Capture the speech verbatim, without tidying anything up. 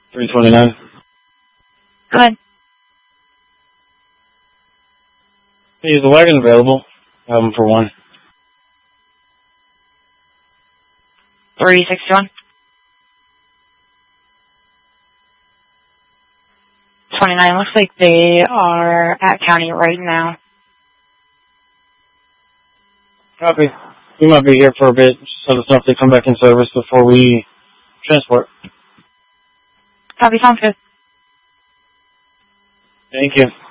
three twenty-nine. Go ahead. Hey, is the wagon available? Um, for one. three sixty-one. twenty-nine. Looks like they are at county right now. Copy. We might be here for a bit. Just let us know if they come back in service before we transport. Copy. Sounds good. Thank you.